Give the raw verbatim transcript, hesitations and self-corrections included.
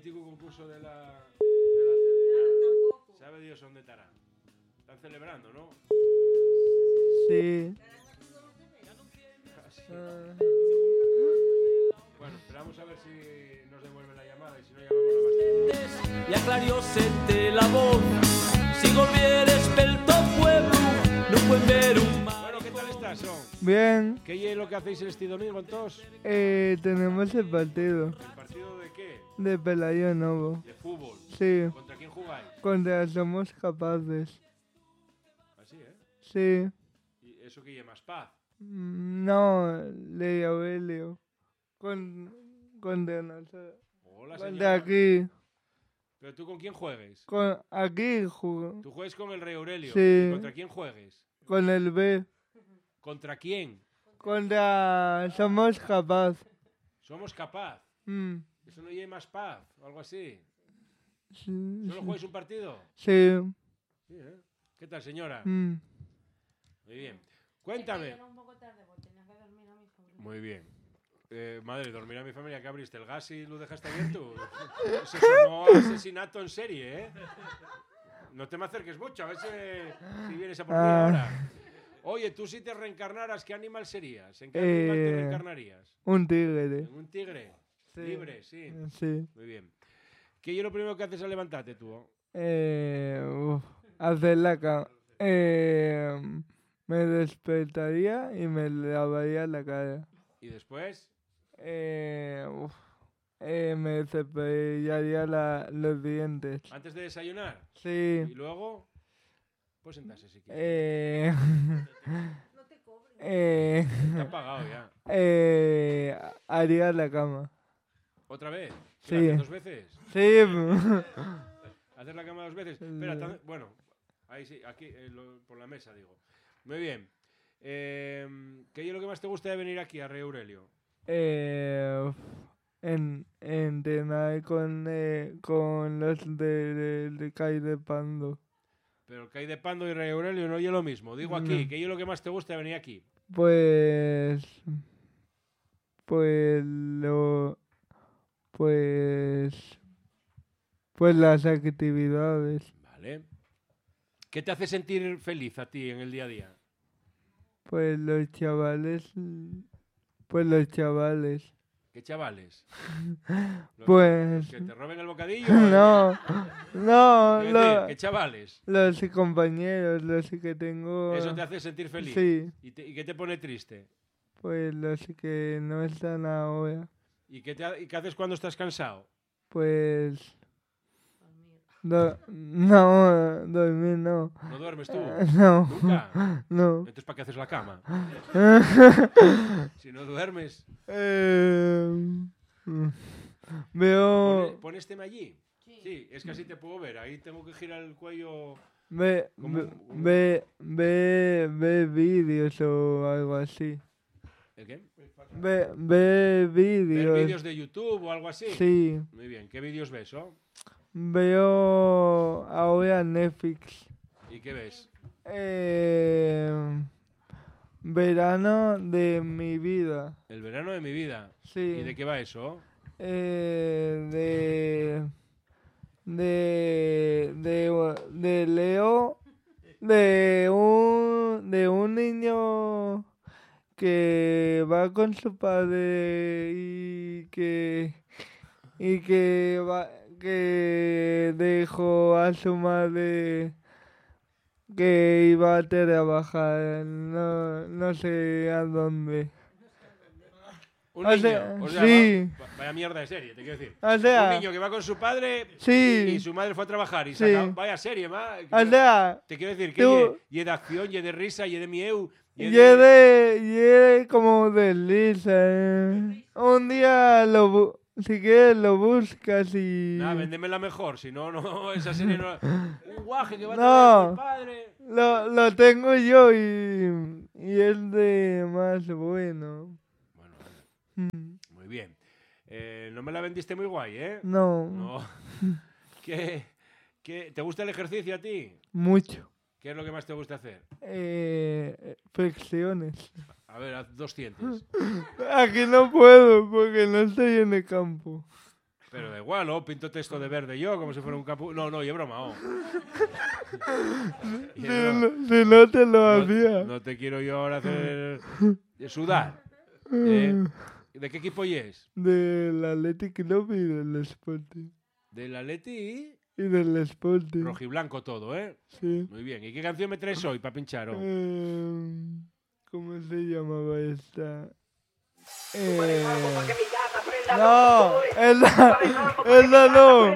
mítico concurso de la, de la tele. Nada. Sabe Dios dónde estará. Están celebrando, ¿no? Sí. Ah, sí. Bueno, esperamos a ver si nos devuelven la llamada y si no llamamos a más. Y aclarióse la voz. Si volvieres pel tot pueblo, no pueden ver un mar. Bueno, ¿qué tal estás, son? Bien. ¿Qué es lo que hacéis este domingo en todos? Eh, tenemos el partido. ¿El partido de qué? De Pelayo Novo. De fútbol. Sí. ¿Contra quién jugáis? Contra Somos Capaces. Así, ¿eh? Sí. ¿Y eso que llamas paz? No, Ley Aurelio. Con, contra nosotros. Hola, Contra señora. aquí. ¿Pero tú con quién juegues? Con, aquí juego. Tú juegues con el Rey Aurelio. Sí. ¿Contra quién juegues? Con el B. ¿Contra quién? Contra Somos Capaz. Somos capaz. Mm. Eso no lleva más paz o algo así. Sí, ¿Solo sí. jugáis un partido? Sí. Sí, ¿eh? ¿Qué tal, señora? Mm. Muy bien. Cuéntame. Muy bien. Eh, madre, dormir a mi familia, que abriste el gas y lo dejaste abierto. Eso sonó a asesinato en serie, ¿eh? No te me acerques mucho, a ver si, si vienes a por mí Ah. ahora. Oye, tú si te reencarnaras, ¿qué animal serías? ¿En qué Eh, animal te reencarnarías? Un tigre. ¿En un tigre? Sí. Libre, sí. Sí. Muy bien. ¿Qué es lo primero que haces al levantarte tú? Eh, uf, hacer la cama. Eh, me despertaría y me lavaría la cara. ¿Y después? Eh, uf, eh, me cepillaría la, los dientes. ¿Antes de desayunar? Sí. ¿Y luego? Pues sentarse si quieres. Eh, eh, Te han pagado ya. eh, haría la cama. ¿Otra vez? ¿Qué Sí. la haces dos veces? Sí. ¿Hacer la cama dos veces? Espera, tan- bueno, ahí sí, aquí, eh, lo- por la mesa, digo. Muy bien. Eh, ¿Qué es lo que más te gusta de venir aquí a Rey Aurelio? Eh, uf, en, entrenar con, eh, con los de, de, de Kai de Pando. Pero el que hay de Pando y Rey Aurelio no es lo mismo. Digo aquí, No. ¿qué es lo que más te gusta de venir aquí? Pues. Pues lo. Pues. Pues las actividades. Vale. ¿Qué te hace sentir feliz a ti en el día a día? Pues los chavales. Pues los chavales. ¿Qué chavales? ¿Los, Pues. ¿Que te roben el bocadillo? No, no, Quiero decir, lo- ¿qué chavales? los compañeros, los que tengo. Eso te hace sentir feliz. Sí, ¿Y, te- y qué te pone triste? pues los que no están ahora. ¿Y qué, te ha- y qué haces cuando estás cansado? Pues. do- no, dormir no. ¿No duermes tú? No, ¿Nunca? no. Entonces, ¿para qué haces la cama? Si no duermes. Eh, ¿Pone- veo. ¿Pones tema allí? Sí, es que así te puedo ver. Ahí tengo que girar el cuello. Ve, Como ve, un- ve, ve, ve vídeos o algo así. ¿El qué? Ve, ve ¿Ver vídeos. vídeos de YouTube o algo así? Sí. Muy bien. ¿Qué vídeos ves, oh? Veo ahora Netflix. ¿Y qué ves? Eh, verano de mi vida. El verano de mi vida. Sí. ¿Y de qué va eso? Eh, de, de, de, de Leo, de un, de un niño que va con su padre y que, y que va, que dejó a su madre que iba a trabajar, no, no sé a dónde. Un O niño. sea, o sea, sí. va- vaya mierda de serie, te quiero decir. O sea, Un niño que va con su padre sí. y su madre fue a trabajar y Sí. saca, vaya serie, ma. O sea, Te quiero decir que tú- ye, ye de acción, ye de risa, ye de mieu. ye y de- es de, y es como de Lisa. eh. Un día lo bu- si quieres lo buscas y Nah, véndemela mejor, si no, no, esa serie no. Un guaje que va a No. trabajar con el padre. lo, lo tengo yo y, y es de más bueno. Bueno, bueno, Mm, muy bien. Eh, no me la vendiste muy guay, ¿eh? No, No. ¿Qué, qué, ¿Te gusta el ejercicio a ti? mucho. ¿Qué es lo que más te gusta hacer? Eh, flexiones. A ver, haz doscientos. Aquí no puedo porque no estoy en el campo. Pero da igual, ¿no? Pinto texto de verde yo, como si fuera un capu... No, no, y es broma, oh. Y Si, es broma. no- si no te lo No, hacía. no te quiero yo ahora hacer sudar. ¿eh? ¿De qué equipo es? Del Athletic Club y del Sporting. Del Atleti Y del Sporting. rojiblanco todo, ¿eh? Sí. Muy bien. ¿Y qué canción me traes hoy para pinchar? oh? Eh, ¿Cómo se llamaba esta? Eh, no, esa, esa no.